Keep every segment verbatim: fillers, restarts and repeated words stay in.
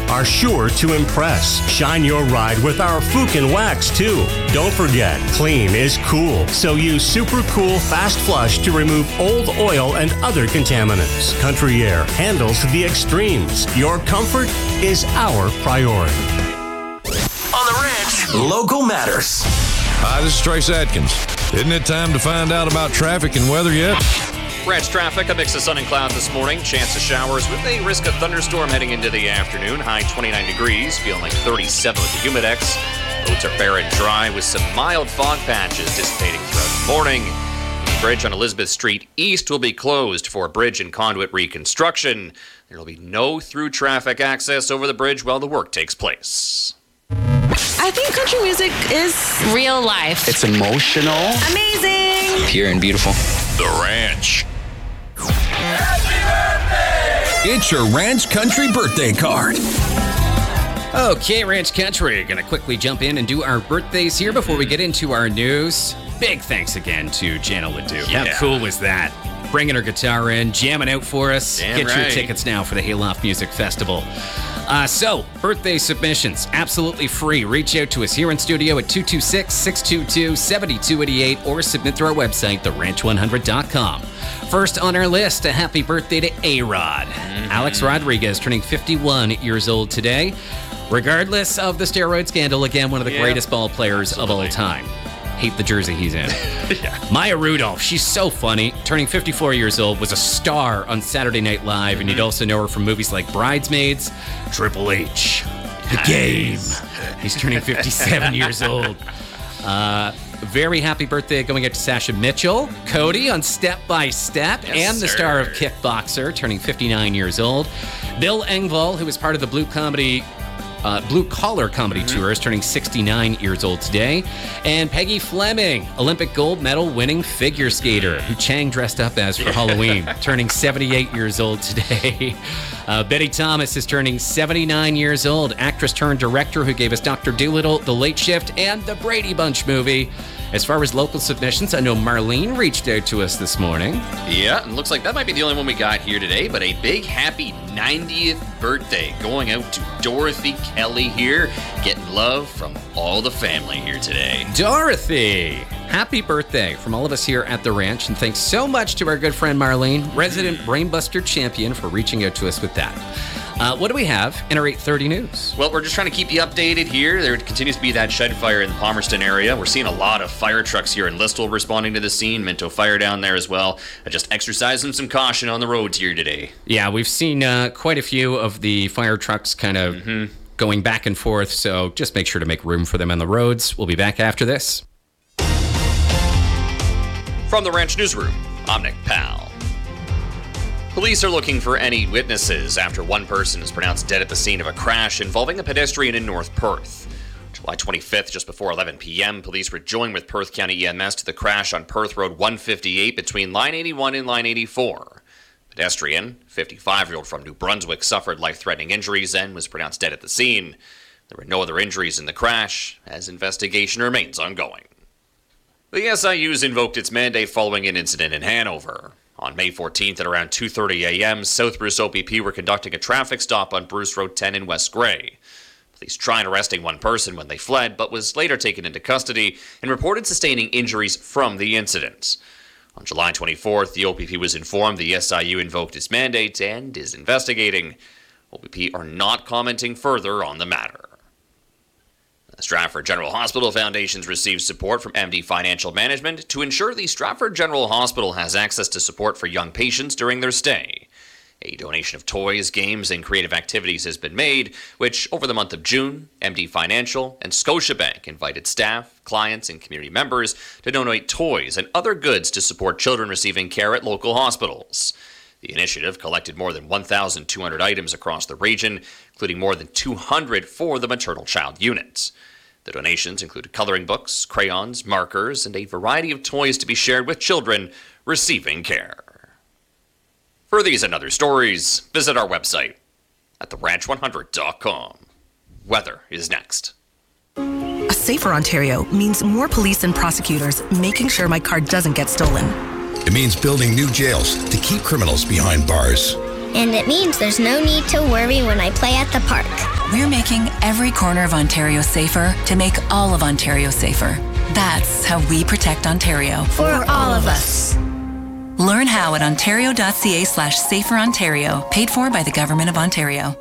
are sure to impress. Shine your ride with our Fukin Wax, too. Don't forget, clean is cool, so use Super Cool Fast Flush to remove old oil and other contaminants. Country Air handles the extremes. Your comfort is our priority. On the Ranch, local matters. Hi, this is Trace Atkins. Isn't it time to find out about traffic and weather yet? Ranch traffic, a mix of sun and clouds this morning. Chance of showers with a risk of thunderstorm heading into the afternoon. High twenty-nine degrees, feeling like thirty-seven with the Humidex. Roads are bare and dry with some mild fog patches dissipating throughout the morning. The bridge on Elizabeth Street East will be closed for bridge and conduit reconstruction. There will be no through traffic access over the bridge while the work takes place. I think country music is real life. It's emotional. Amazing. Pure and beautiful. The Ranch. It's your Ranch Country birthday card. Okay, Ranch Country, gonna quickly jump in and do our birthdays here before we get into our news. Big thanks again to Jana Ledoux. Yeah. How cool was that? Bringing her guitar in, jamming out for us. Damn Get your right. tickets now for the Hayloft Music Festival. Uh, so, birthday submissions, absolutely free. Reach out to us here in studio at two two six, six two two, seven two eight eight or submit through our website, the ranch one hundred dot com. First on our list, a happy birthday to A-Rod. Mm-hmm. Alex Rodriguez turning fifty-one years old today. Regardless of the steroid scandal, again, one of the yeah. greatest ball players Absolutely. of all time. Hate the jersey he's in. Yeah. Maya Rudolph, she's so funny. Turning fifty-four years old, was a star on Saturday Night Live, mm-hmm. and you'd also know her from movies like Bridesmaids, Triple H, The Nice. Game. He's turning fifty-seven years old. Uh, very happy birthday going out to Sasha Mitchell, Cody on Step by Step, Yes, and the sir. star of Kickboxer, turning fifty-nine years old. Bill Engvall, who was part of the Blue Comedy Uh, Blue Collar Comedy Mm-hmm. Tour, is turning sixty-nine years old today. And Peggy Fleming, Olympic gold medal winning figure skater, who Chang dressed up as for Halloween, turning seventy-eight years old today. Uh, Betty Thomas is turning seventy-nine years old, actress turned director who gave us Doctor Dolittle, The Late Shift, and The Brady Bunch movie. As far as local submissions, I know Marlene reached out to us this morning. Yeah, and looks like that might be the only one we got here today, but a big happy ninetieth birthday going out to Dorothy Kelly here, getting love from all the family here today. Dorothy, happy birthday from all of us here at the ranch, and thanks so much to our good friend Marlene, resident Brainbuster champion, for reaching out to us with that. Uh, what do we have in our eight thirty news? Well, we're just trying to keep you updated here. There continues to be that shed fire in the Palmerston area. We're seeing a lot of fire trucks here in Listowel responding to the scene. Minto Fire down there as well. Uh, just exercising some caution on the roads here today. Yeah, we've seen uh, quite a few of the fire trucks kind of mm-hmm. going back and forth, so just make sure to make room for them on the roads. We'll be back after this. From the Ranch Newsroom, I'm Nick Powell. Police are looking for any witnesses after one person is pronounced dead at the scene of a crash involving a pedestrian in North Perth. July twenty-fifth, just before eleven p.m., police were joined with Perth County E M S to the crash on Perth Road one fifty-eight between line eighty-one and line eighty-four. Pedestrian, fifty-five-year-old from New Brunswick, suffered life-threatening injuries and was pronounced dead at the scene. There were no other injuries in the crash, as investigation remains ongoing. The S I U's invoked its mandate following an incident in Hanover. On May fourteenth at around two thirty a.m., South Bruce O P P were conducting a traffic stop on Bruce Road ten in West Grey. Police tried arresting one person when they fled, but was later taken into custody and reported sustaining injuries from the incident. On July twenty-fourth, the O P P was informed the S I U invoked its mandate and is investigating. O P P are not commenting further on the matter. The Stratford General Hospital Foundation's received support from M D Financial Management to ensure the Stratford General Hospital has access to support for young patients during their stay. A donation of toys, games, and creative activities has been made, which, over the month of June, M D Financial and Scotiabank invited staff, clients, and community members to donate toys and other goods to support children receiving care at local hospitals. The initiative collected more than one thousand two hundred items across the region, including more than two hundred for the maternal child unit. The donations included coloring books, crayons, markers, and a variety of toys to be shared with children receiving care. For these and other stories, visit our website at the ranch one hundred dot com. Weather is next. A safer Ontario means more police and prosecutors making sure my car doesn't get stolen. It means building new jails to keep criminals behind bars. and it means there's no need to worry when I play at the park. We're making every corner of Ontario safer to make all of Ontario safer. That's how we protect Ontario. For all of us. Learn how at ontario.ca slash safer Ontario. Paid for by the Government of Ontario.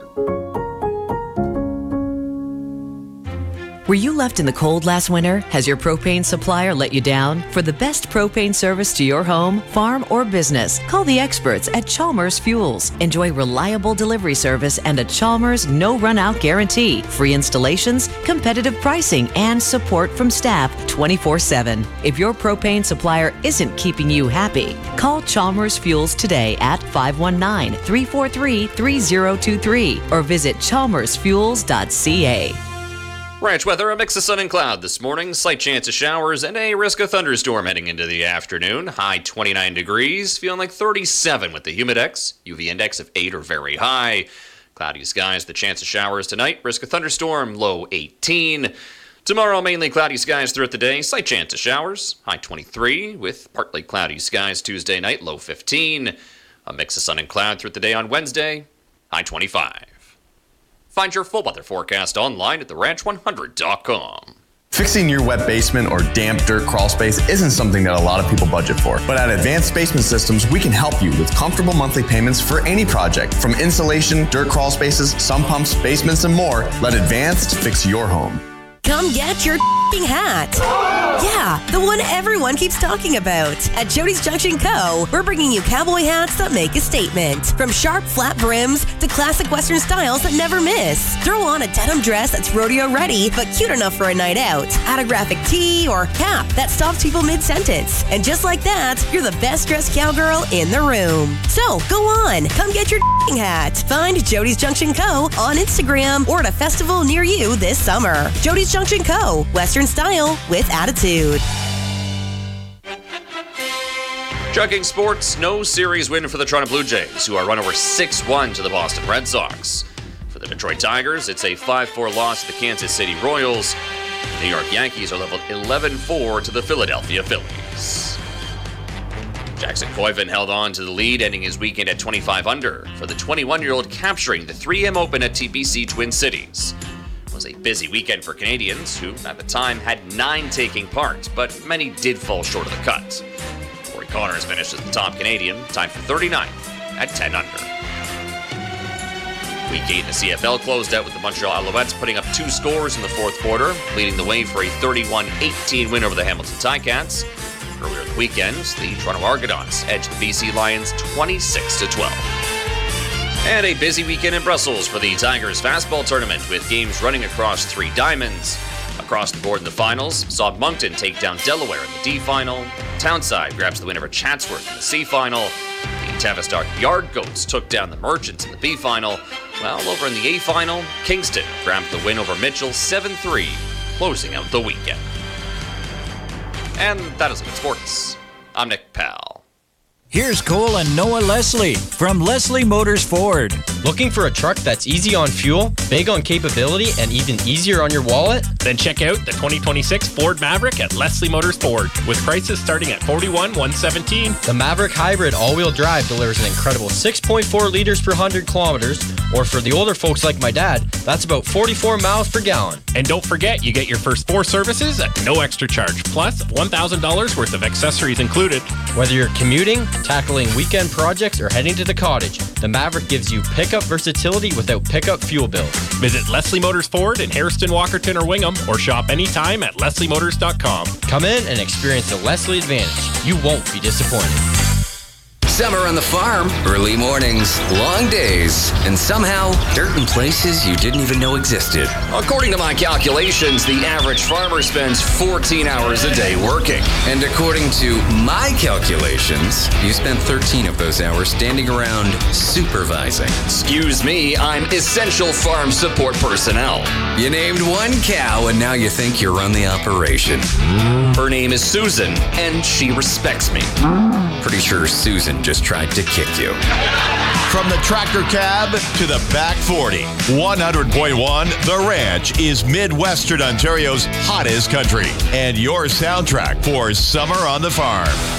Were you left in the cold last winter? Has your propane supplier let you down? For the best propane service to your home, farm, or business, call the experts at Chalmers Fuels. Enjoy reliable delivery service and a Chalmers no run-out guarantee, free installations, competitive pricing, and support from staff twenty-four seven. If your propane supplier isn't keeping you happy, call Chalmers Fuels today at five one nine, three four three, three zero two three or visit chalmers fuels dot c a. Ranch weather, a mix of sun and cloud this morning, slight chance of showers, and a risk of thunderstorm heading into the afternoon. High twenty-nine degrees, feeling like thirty-seven with the humidex. U V index of eight or very high. Cloudy skies, the chance of showers tonight. Risk of thunderstorm, low eighteen. Tomorrow, mainly cloudy skies throughout the day. Slight chance of showers, high twenty-three, with partly cloudy skies Tuesday night, low fifteen. A mix of sun and cloud throughout the day on Wednesday, high twenty-five. Find your full weather forecast online at the ranch one hundred dot com. Fixing your wet basement or damp dirt crawl space isn't something that a lot of people budget for. But at Advanced Basement Systems, we can help you with comfortable monthly payments for any project. From insulation, dirt crawl spaces, sump pumps, basements, and more, let Advanced fix your home. Come get your hat. Yeah, the one everyone keeps talking about. At Jody's Junction Co., we're bringing you cowboy hats that make a statement. From sharp, flat brims to classic Western styles that never miss. Throw on a denim dress that's rodeo ready, but cute enough for a night out. Add a graphic tee or cap that stops people mid-sentence. And just like that, you're the best dressed cowgirl in the room. So, go on. Come get your hat. Find Jody's Junction Co. on Instagram or at a festival near you this summer. Jody's Junction Co. Western style with attitude. Chugging sports, no series win for the Toronto Blue Jays, who are run over six one to the Boston Red Sox. For the Detroit Tigers, it's a five four loss to the Kansas City Royals. The New York Yankees are leveled eleven four to the Philadelphia Phillies. Jackson Koivu held on to the lead, ending his weekend at twenty-five under, for the twenty-one-year-old capturing the three M Open at T P C Twin Cities. It was a busy weekend for Canadians, who at the time had nine taking part, but many did fall short of the cut. Corey Connors finished as the top Canadian, tied for thirty-ninth at ten under. Week eight in the C F L closed out with the Montreal Alouettes putting up two scores in the fourth quarter, leading the way for a thirty-one eighteen win over the Hamilton Ticats. Earlier in the weekend, the Toronto Argonauts edged the B C Lions twenty-six to twelve. And a busy weekend in Brussels for the Tigers fastball tournament, with games running across three diamonds. Across the board in the finals, saw Moncton take down Delaware in the D final. Townside grabs the win over Chatsworth in the C final. The Tavistock Yard Goats took down the Merchants in the B final. While over in the A final, Kingston grabbed the win over Mitchell seven three, closing out the weekend. And that is it, sports. I'm Nick Powell. Here's Cole and Noah Leslie from Leslie Motors Ford. Looking for a truck that's easy on fuel, big on capability, and even easier on your wallet? Then check out the twenty twenty-six Ford Maverick at Leslie Motors Ford, with prices starting at forty-one thousand one hundred seventeen dollars. The Maverick Hybrid all-wheel drive delivers an incredible six point four liters per one hundred kilometers, or for the older folks like my dad, that's about forty-four miles per gallon. And don't forget, you get your first four services at no extra charge, plus one thousand dollars worth of accessories included. Whether you're commuting, tackling weekend projects, or heading to the cottage, the Maverick gives you pickup versatility without pickup fuel bills. Visit Leslie Motors Ford in Hairston, Walkerton, or Wingham, or shop anytime at leslie motors dot com. Come in and experience the Leslie advantage. You won't be disappointed. Summer on the farm, early mornings, long days, and somehow dirt in places you didn't even know existed. According to my calculations, the average farmer spends fourteen hours a day working. And according to my calculations, you spent thirteen of those hours standing around supervising. Excuse me, I'm essential farm support personnel. You named one cow and now you think you run the operation. Her name is Susan, and she respects me. Pretty sure Susan just tried to kick you. From the tractor cab to the back forty, one hundred point one The Ranch is Midwestern Ontario's hottest country and your soundtrack for summer on the farm.